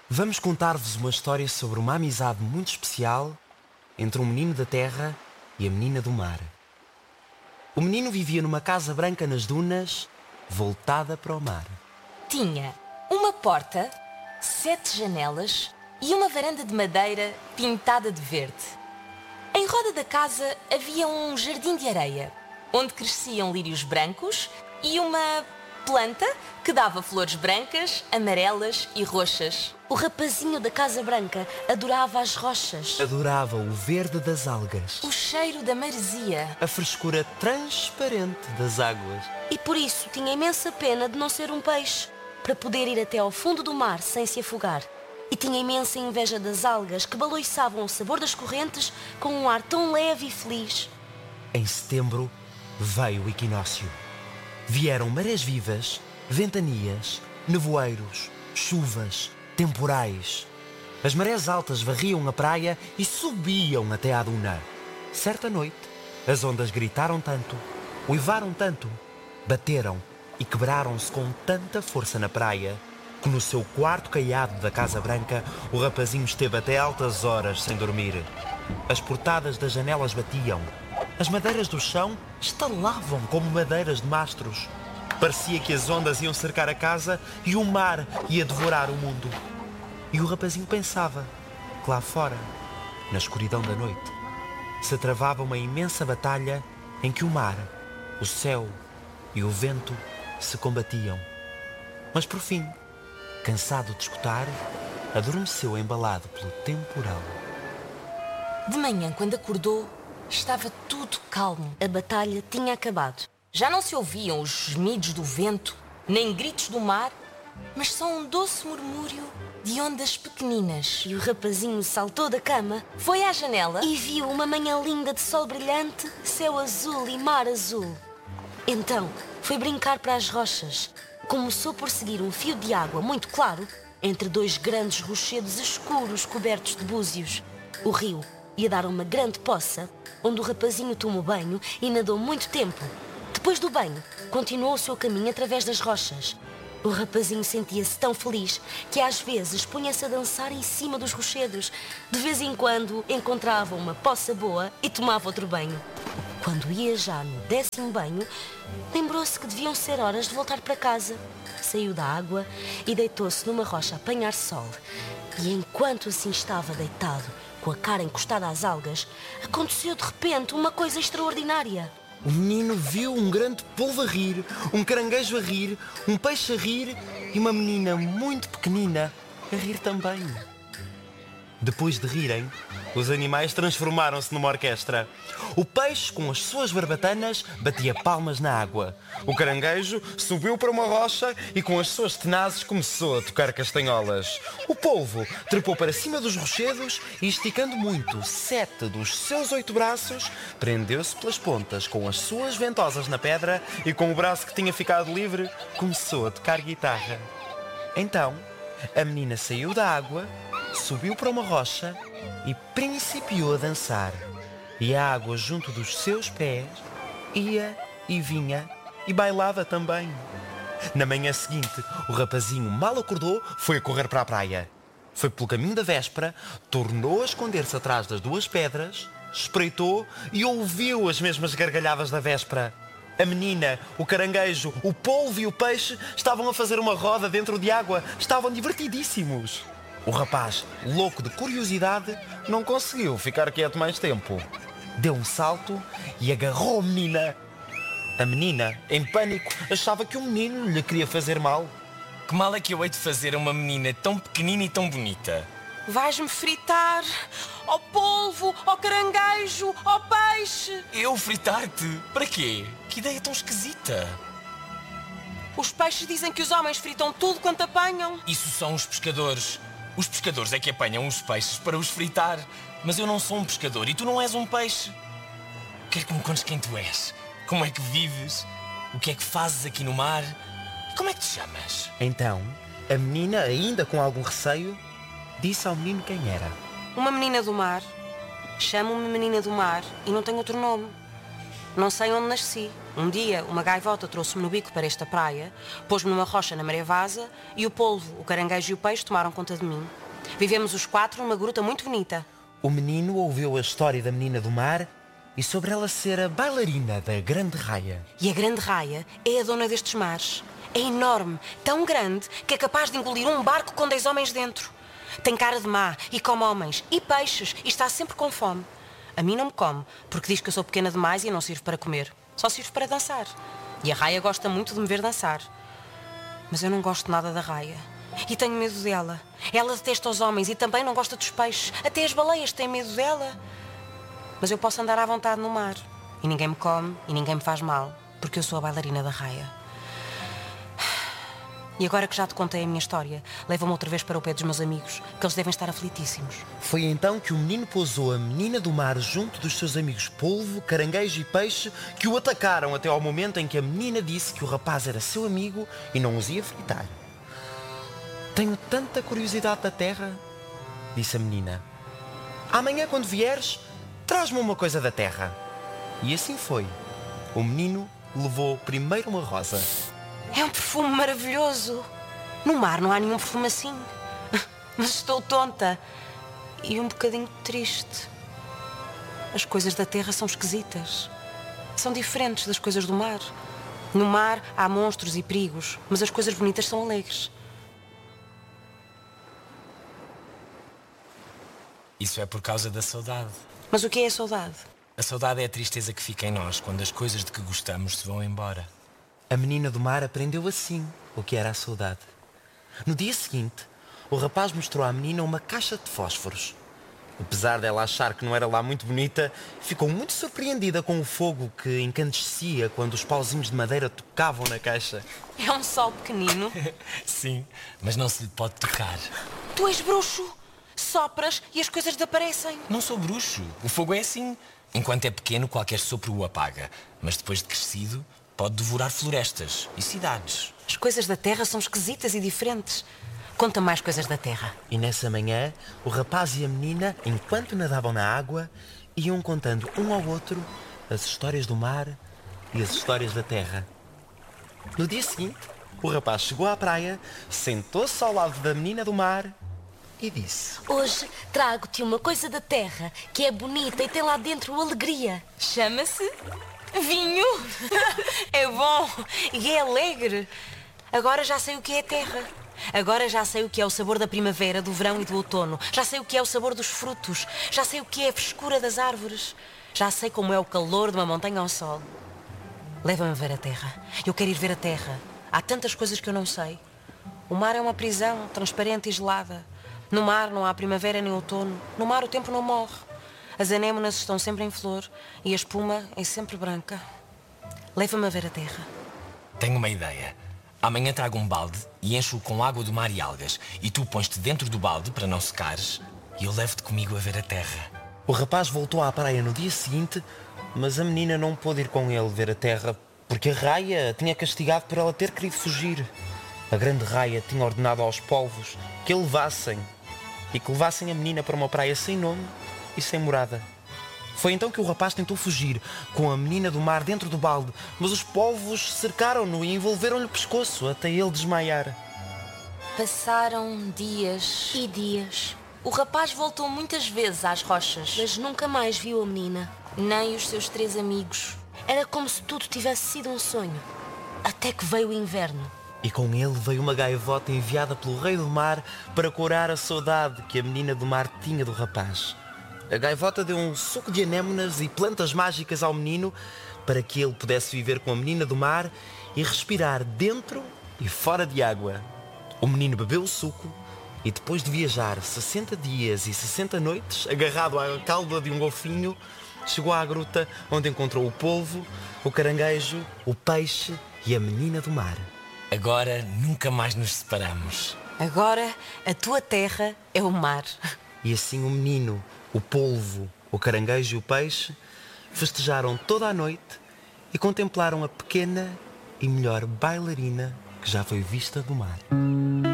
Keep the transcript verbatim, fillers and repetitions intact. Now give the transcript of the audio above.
Vamos contar-vos uma história sobre uma amizade muito especial entre um menino da terra e a menina do mar. O menino vivia numa casa branca nas dunas, voltada para o mar. Tinha uma porta, sete janelas e uma varanda de madeira pintada de verde. Em roda da casa havia um jardim de areia, onde cresciam lírios brancos e uma planta que dava flores brancas, amarelas e roxas. O rapazinho da Casa Branca adorava as rochas. Adorava o verde das algas, O cheiro da maresia. a frescura transparente das águas. E por isso tinha imensa pena de não ser um peixe, para poder ir até ao fundo do mar sem se afogar. E tinha imensa inveja das algas que baloiçavam ao sabor das correntes com um ar tão leve e feliz. Em setembro veio o equinócio. Vieram marés vivas, ventanias, nevoeiros, chuvas, temporais. As marés altas varriam a praia e subiam até à duna. Certa noite, as ondas gritaram tanto, uivaram tanto, bateram e quebraram-se com tanta força na praia que no seu quarto caiado da Casa Branca o rapazinho esteve até altas horas sem dormir. As portadas das janelas batiam. As madeiras do chão estalavam como madeiras de mastros. Parecia que as ondas iam cercar a casa e o mar ia devorar o mundo. E o rapazinho pensava que lá fora, na escuridão da noite, se travava uma imensa batalha em que o mar, o céu e o vento se combatiam. Mas por fim, cansado de escutar, adormeceu embalado pelo temporal. De manhã, quando acordou, estava tudo calmo. A batalha tinha acabado. Já não se ouviam os gemidos do vento, nem gritos do mar, mas só um doce murmúrio de ondas pequeninas. E o rapazinho saltou da cama Foi à janela e viu uma manhã linda de sol brilhante, céu azul e mar azul. Então foi brincar para as rochas. Começou por seguir um fio de água muito claro entre dois grandes rochedos escuros cobertos de búzios. O rio ia dar uma grande poça, onde o rapazinho tomou banho e nadou muito tempo. Depois do banho, continuou o seu caminho através das rochas. O rapazinho sentia-se tão feliz que às vezes punha-se a dançar em cima dos rochedos. De vez em quando encontrava uma poça boa e tomava outro banho. Quando ia já no décimo banho, lembrou-se que deviam ser horas de voltar para casa. Saiu da água e deitou-se numa rocha a apanhar sol. E enquanto assim estava deitado, com a cara encostada às algas, aconteceu de repente uma coisa extraordinária. O menino viu um grande polvo a rir, um caranguejo a rir, um peixe a rir e uma menina muito pequenina a rir também. Depois de rirem, os animais transformaram-se numa orquestra. O peixe, com as suas barbatanas, batia palmas na água. O caranguejo subiu para uma rocha e com as suas tenazes começou a tocar castanholas. O polvo trepou para cima dos rochedos e, esticando muito sete dos seus oito braços, prendeu-se pelas pontas com as suas ventosas na pedra e, com o braço que tinha ficado livre, começou a tocar guitarra. Então, a menina saiu da água, subiu para uma rocha e principiou a dançar. E a água junto dos seus pés ia e vinha e bailava também. Na manhã seguinte, o rapazinho mal acordou, foi a correr para a praia. Foi pelo caminho da véspera, tornou a esconder-se atrás das duas pedras, espreitou e ouviu as mesmas gargalhadas da véspera. A menina, o caranguejo, o polvo e o peixe estavam a fazer uma roda dentro de água. Estavam divertidíssimos. O rapaz, louco de curiosidade, não conseguiu ficar quieto mais tempo. Deu um salto e agarrou a menina. A menina, em pânico, achava que o menino lhe queria fazer mal. Que mal é que eu hei de fazer a uma menina tão pequenina e tão bonita? Vais-me fritar, ó polvo, ó caranguejo, ó peixe. Eu fritar-te? Para quê? Que ideia tão esquisita. Os peixes dizem que os homens fritam tudo quanto apanham. Isso são os pescadores. Os pescadores é que apanham os peixes para os fritar. Mas eu não sou um pescador e tu não és um peixe. Quero que me contes quem tu és. Como é que vives? O que é que fazes aqui no mar? E como é que te chamas? Então, a menina, ainda com algum receio, disse ao menino quem era. Uma menina do mar. Chamo-me menina do mar e não tenho outro nome. Não sei onde nasci. Um dia, uma gaivota trouxe-me no bico para esta praia, pôs-me numa rocha na maré vaza e o polvo, o caranguejo e o peixe tomaram conta de mim. Vivemos os quatro numa gruta muito bonita. O menino ouviu a história da menina do mar e sobre ela ser a bailarina da grande raia. E a grande raia é a dona destes mares. É enorme, tão grande, que é capaz de engolir um barco com dez homens dentro. Tem cara de má e come homens e peixes e está sempre com fome. A mim não me come, porque diz que eu sou pequena demais e não sirvo para comer. Só sirvo para dançar. E a raia gosta muito de me ver dançar. Mas eu não gosto nada da raia. E tenho medo dela. Ela detesta os homens e também não gosta dos peixes. Até as baleias têm medo dela. Mas eu posso andar à vontade no mar. E ninguém me come e ninguém me faz mal, porque eu sou a bailarina da raia. E agora que já te contei a minha história, leva-me outra vez para o pé dos meus amigos, que eles devem estar aflitíssimos. Foi então que o menino pousou a menina do mar junto dos seus amigos polvo, caranguejo e peixe, que o atacaram até ao momento em que a menina disse que o rapaz era seu amigo e não os ia fritar. Tenho tanta curiosidade da terra, disse a menina. Amanhã, quando vieres, traz-me uma coisa da terra. E assim foi. O menino levou primeiro uma rosa. É um perfume maravilhoso. No mar não há nenhum perfume assim. Mas estou tonta e um bocadinho triste. As coisas da terra são esquisitas. São diferentes das coisas do mar. No mar há monstros e perigos, mas as coisas bonitas são alegres. Isso é por causa da saudade. Mas o que é a saudade? A saudade é a tristeza que fica em nós quando as coisas de que gostamos se vão embora. A menina do mar aprendeu assim o que era a saudade. No dia seguinte, o rapaz mostrou à menina uma caixa de fósforos. Apesar dela achar que não era lá muito bonita, ficou muito surpreendida com o fogo que incandescia quando os pauzinhos de madeira tocavam na caixa. É um sol pequenino. Sim, mas não se lhe pode tocar. Tu és bruxo. Sopras e as coisas desaparecem. Não sou bruxo. O fogo é assim. Enquanto é pequeno, qualquer sopro o apaga. Mas depois de crescido, pode devorar florestas e cidades. As coisas da terra são esquisitas e diferentes. Conta mais coisas da terra. E nessa manhã, o rapaz e a menina, enquanto nadavam na água, iam contando um ao outro as histórias do mar e as histórias da terra. No dia seguinte, o rapaz chegou à praia, sentou-se ao lado da menina do mar e disse: Hoje trago-te uma coisa da terra que é bonita e tem lá dentro alegria. Chama-se Vinho. É bom e é alegre. Agora já sei o que é a terra. Agora já sei o que é o sabor da primavera, do verão e do outono. Já sei o que é o sabor dos frutos. Já sei o que é a frescura das árvores. Já sei como é o calor de uma montanha ao sol. Leva-me a ver a terra. Eu quero ir ver a terra. Há tantas coisas que eu não sei. O mar é uma prisão, transparente e gelada. No mar não há primavera nem outono. No mar o tempo não morre. As anémonas estão sempre em flor e a espuma é sempre branca. Leva-me a ver a terra. Tenho uma ideia. Amanhã trago um balde e encho-o com água do mar e algas. E tu pões-te dentro do balde para não secares e eu levo-te comigo a ver a terra. O rapaz voltou à praia no dia seguinte, mas a menina não pôde ir com ele ver a terra porque a raia a tinha castigado por ela ter querido fugir. A grande raia tinha ordenado aos polvos que a levassem e que levassem a menina para uma praia sem nome e sem morada. Foi então que o rapaz tentou fugir, com a menina do mar dentro do balde, mas os polvos cercaram-no e envolveram-lhe o pescoço até ele desmaiar. Passaram dias E dias, O rapaz voltou muitas vezes às rochas, mas nunca mais viu a menina. nem os seus três amigos. Era como se tudo tivesse sido um sonho. Até que veio o inverno. E com ele veio uma gaivota enviada pelo rei do mar para curar a saudade que a menina do mar tinha do rapaz. A gaivota deu um suco de anémonas e plantas mágicas ao menino para que ele pudesse viver com a menina do mar e respirar dentro e fora de água. O menino bebeu o suco e depois de viajar sessenta dias e sessenta noites, agarrado à cauda de um golfinho, chegou à gruta onde encontrou o polvo, o caranguejo, o peixe e a menina do mar. Agora nunca mais nos separamos. Agora a tua terra é o mar. E assim o menino, o polvo, o caranguejo e o peixe festejaram toda a noite e contemplaram a pequena e melhor bailarina que já foi vista do mar.